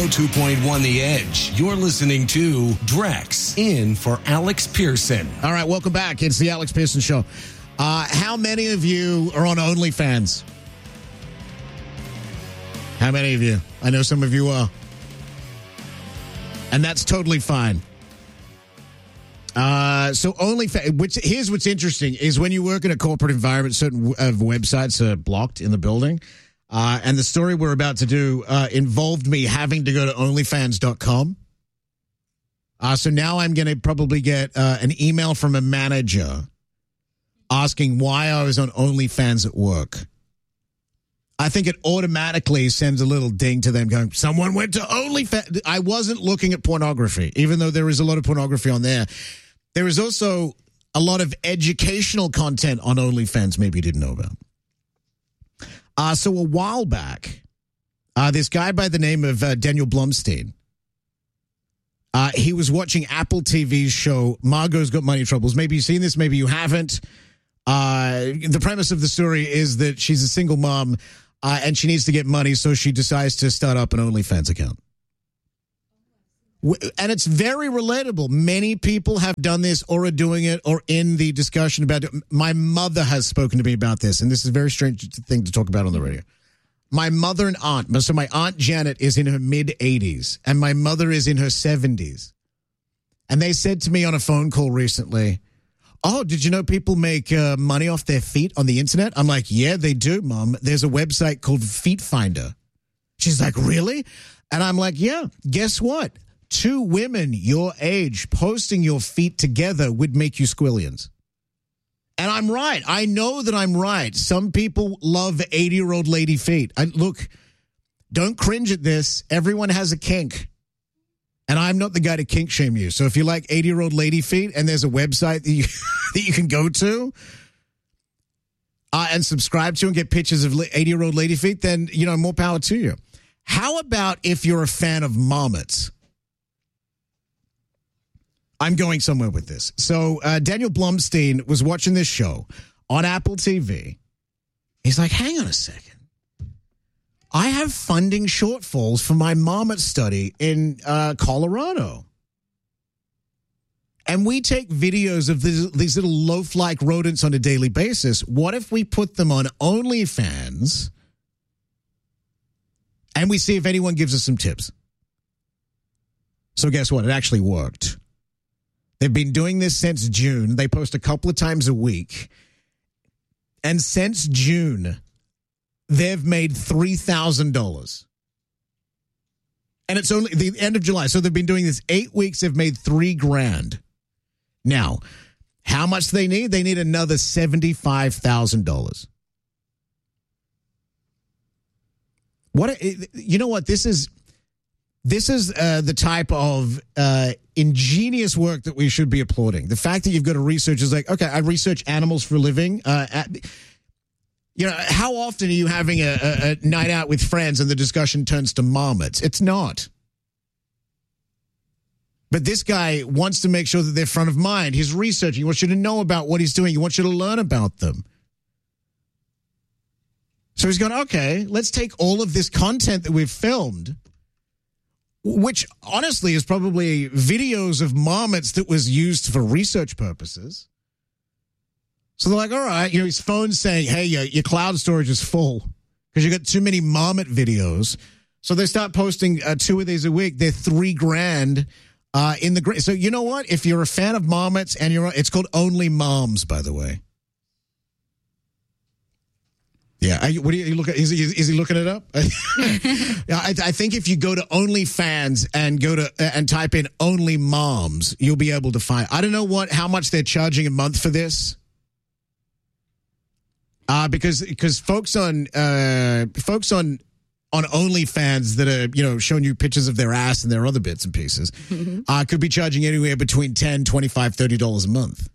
102.1 The Edge. You're listening to Drex in for Alex Pearson. All right, welcome back. It's the Alex Pearson Show. How many of you are on OnlyFans? How many of you? I know some of you are. And that's totally fine. So OnlyFans, here's what's interesting, is when you work in a corporate environment, certain websites are blocked in the building. And the story we're about to do involved me having to go to OnlyFans.com. So now I'm going to probably get an email from a manager asking why I was on OnlyFans at work. I think it automatically sends a little ding to them going, someone went to OnlyFans. I wasn't looking at pornography, even though there is a lot of pornography on there. There is also a lot of educational content on OnlyFans maybe you didn't know about. So a while back, this guy by the name of Daniel Blumstein, he was watching Apple TV's show, Margot's Got Money Troubles. Maybe you've seen this, maybe you haven't. The premise of the story is that she's a single mom and she needs to get money, so she decides to start up an OnlyFans account. And it's very relatable. Many people have done this or are doing it or in the discussion about it. My mother has spoken to me about this, and this is a very strange thing to talk about on the radio. My mother and aunt, so my Aunt Janet is in her mid-80s, and my mother is in her 70s. And they said to me on a phone call recently, oh, did you know people make money off their feet on the internet? I'm like, yeah, they do, Mom. There's a website called Feet Finder. She's like, really? And I'm like, yeah, guess what? 2 women your age posting your feet together would make you squillions. And I'm right. I know that I'm right. Some people love 80-year-old lady feet. Look, don't cringe at this. Everyone has a kink. And I'm not the guy to kink shame you. So if you like 80-year-old lady feet and there's a website that you can go to and subscribe to and get pictures of 80-year-old lady feet, then, more power to you. How about if you're a fan of marmots? I'm going somewhere with this. So Daniel Blumstein was watching this show on Apple TV. He's like, hang on a second. I have funding shortfalls for my marmot study in Colorado. And we take videos of these little loaf-like rodents on a daily basis. What if we put them on OnlyFans and we see if anyone gives us some tips? So guess what? It actually worked. They've been doing this since June. They post a couple of times a week. And since June, they've made $3,000. And it's only the end of July. So they've been doing this 8 weeks. They've made $3,000. Now, how much do they need? They need another $75,000. You know what? This is the type of ingenious work that we should be applauding. The fact that you've got a researcher is like, okay, I research animals for a living. How often are you having a night out with friends and the discussion turns to marmots? It's not. But this guy wants to make sure that they're front of mind. He's researching. He wants you to know about what he's doing. He wants you to learn about them. So he's going, okay, let's take all of this content that we've filmed, which honestly is probably videos of marmots that was used for research purposes. So they're like, all right, his phone's saying, hey, your cloud storage is full because you got too many marmot videos. So they start posting 2 of these a week. They're $3,000 in the. So you know what? If you're a fan of marmots and it's called Only Moms, by the way. Yeah, what do you look at? Is he looking it up? Yeah, I think if you go to OnlyFans and and type in Only Moms, you'll be able to find. I don't know how much they're charging a month for this. Because folks on OnlyFans that are showing you pictures of their ass and their other bits and pieces could be charging anywhere between $10, $25, $30 a month.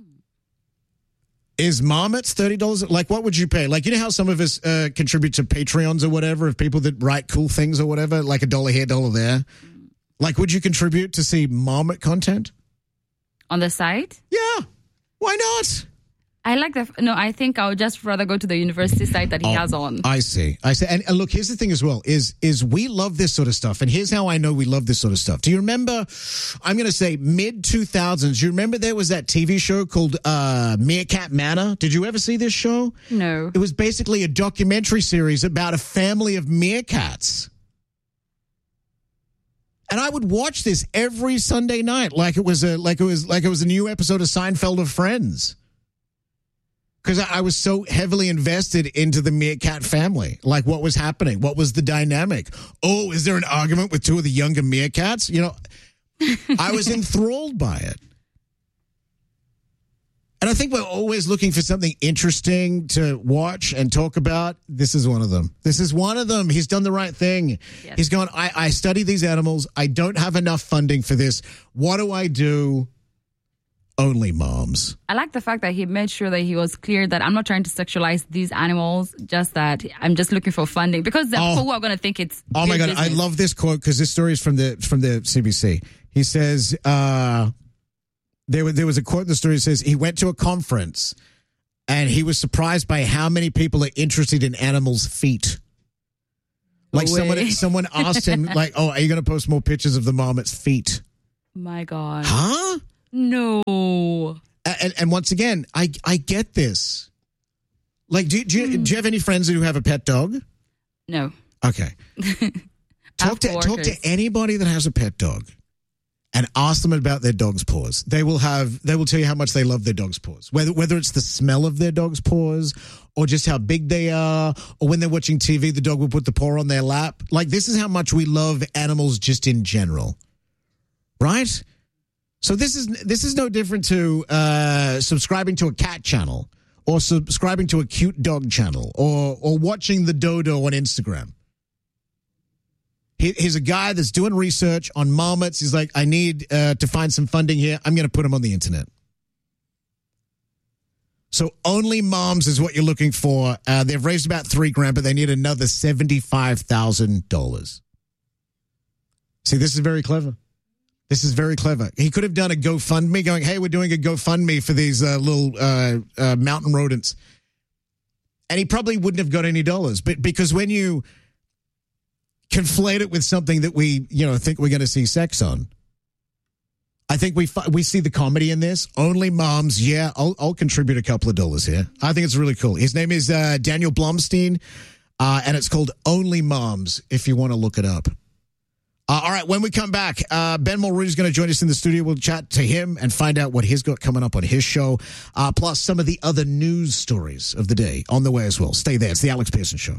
Is marmots $30? Like, what would you pay? Like, how some of us contribute to Patreons or whatever of people that write cool things or whatever, like $1 here, $1 there. Like, would you contribute to see marmot content on the site? Yeah, why not? I think I would just rather go to the university site that he has on. I see. And look, here's the thing as well, is we love this sort of stuff. And here's how I know we love this sort of stuff. Do you remember, I'm going to say mid-2000s, you remember there was that TV show called Meerkat Manor? Did you ever see this show? No. It was basically a documentary series about a family of meerkats. And I would watch this every Sunday night like it was a new episode of Seinfeld or Friends. Because I was so heavily invested into the meerkat family. Like, what was happening? What was the dynamic? Oh, is there an argument with two of the younger meerkats? You know, I was enthralled by it. And I think we're always looking for something interesting to watch and talk about. This is one of them. He's done the right thing. Yes. He's gone, I study these animals. I don't have enough funding for this. What do I do? Only moms. I like the fact that he made sure that he was clear that I'm not trying to sexualize these animals, just that I'm just looking for funding, because the people are going to think it's oh my God, business. I love this quote because this story is from the CBC. He says there was a quote in the story that says he went to a conference and he was surprised by how many people are interested in animals' feet. Like someone asked him, like, "Oh, are you going to post more pictures of the marmot's feet?" My God. Huh? No. And once again, I get this. Like, do you have any friends who have a pet dog? No. Okay. Talk to anybody that has a pet dog and ask them about their dog's paws. They will tell you how much they love their dog's paws. Whether it's the smell of their dog's paws or just how big they are, or when they're watching TV, the dog will put the paw on their lap. Like, this is how much we love animals just in general. Right? So this is no different to subscribing to a cat channel or subscribing to a cute dog channel or watching the dodo on Instagram. He's a guy that's doing research on marmots. He's like, I need to find some funding here. I'm going to put them on the internet. So Only Moms is what you're looking for. They've raised about $3,000, but they need another $75,000. See, this is very clever. This is very clever. He could have done a GoFundMe going, hey, we're doing a GoFundMe for these little mountain rodents. And he probably wouldn't have got any dollars. But because when you conflate it with something that we, think we're going to see sex on, I think we see the comedy in this. Only Moms, yeah, I'll contribute a couple of dollars here. I think it's really cool. His name is Daniel Blumstein, and it's called Only Moms, if you want to look it up. All right, when we come back, Ben Mulrooney is going to join us in the studio. We'll chat to him and find out what he's got coming up on his show, plus some of the other news stories of the day on the way as well. Stay there. It's the Alex Pearson Show.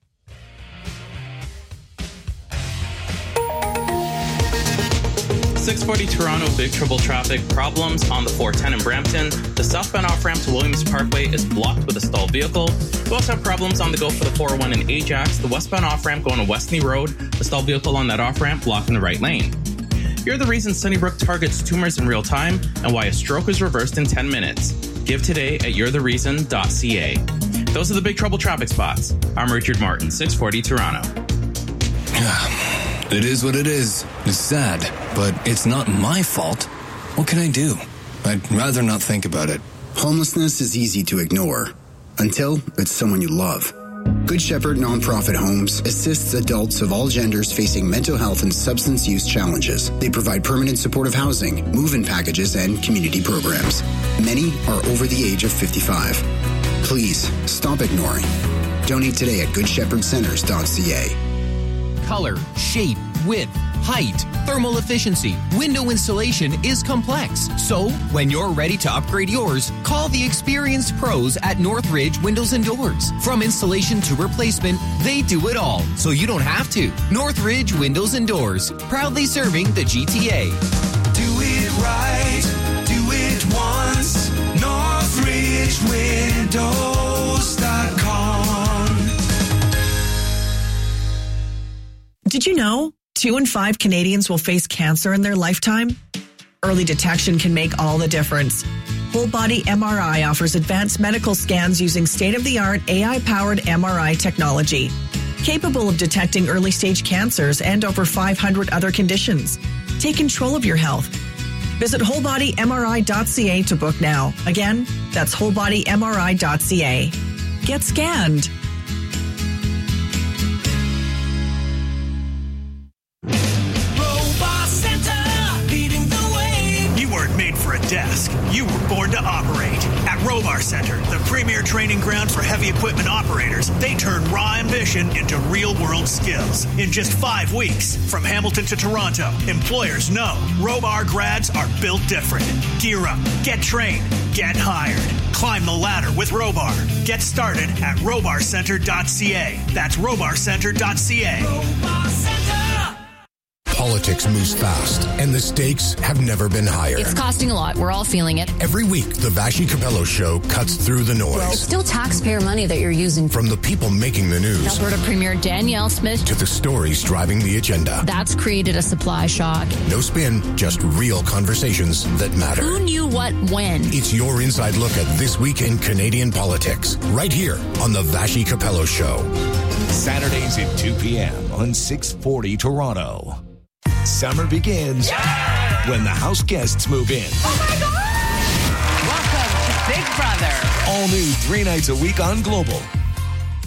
.640 Toronto, big trouble traffic problems on the 410 in Brampton. The southbound off-ramp to Williams Parkway is blocked with a stalled vehicle. We also have problems on the go for the 401 in Ajax. The westbound off-ramp going to Westney Road. The stalled vehicle on that off-ramp blocking the right lane. Here are the reasons Sunnybrook targets tumors in real time and why a stroke is reversed in 10 minutes. Give today at you'rethereason.ca. Those are the big trouble traffic spots. I'm Richard Martin, 640 Toronto. It is what it is. It's sad, but it's not my fault. What can I do? I'd rather not think about it. Homelessness is easy to ignore until it's someone you love. Good Shepherd Nonprofit Homes assists adults of all genders facing mental health and substance use challenges. They provide permanent supportive housing, move-in packages, and community programs. Many are over the age of 55. Please stop ignoring. Donate today at goodshepherdcenters.ca. Color, shape, width, height, thermal efficiency, window installation is complex. So, when you're ready to upgrade yours, call the experienced pros at Northridge Windows and Doors. From installation to replacement, they do it all, so you don't have to. Northridge Windows and Doors, proudly serving the GTA. Do it right, do it once. NorthridgeWindows.com. Did you know 2 in 5 Canadians will face cancer in their lifetime? Early detection can make all the difference. Whole Body MRI offers advanced medical scans using state-of-the-art AI-powered MRI technology, capable of detecting early-stage cancers and over 500 other conditions. Take control of your health. Visit wholebodymri.ca to book now. Again, that's wholebodymri.ca. Get scanned. Robot Center, leading the way. You weren't made for a desk. You were born to operate. At Robar Center, the premier training ground for heavy equipment operators, they turn raw ambition into real-world skills. In just 5 weeks, from Hamilton to Toronto, employers know Robar grads are built different. Gear up, get trained, get hired. Climb the ladder with Robar. Get started at robarcenter.ca. That's robarcenter.ca. Robar Center. Politics moves fast, and the stakes have never been higher. It's costing a lot. We're all feeling it. Every week, the Vashi Capello Show cuts through the noise. Well, it's still taxpayer money that you're using. From the people making the news. Alberta Premier Danielle Smith. To the stories driving the agenda. That's created a supply shock. No spin, just real conversations that matter. Who knew what when? It's your inside look at this week in Canadian politics. Right here on the Vashi Capello Show. Saturdays at 2 p.m. on 640 Toronto. Summer begins when the house guests move in. Oh my God! Welcome to Big Brother. All new 3 nights a week on Global.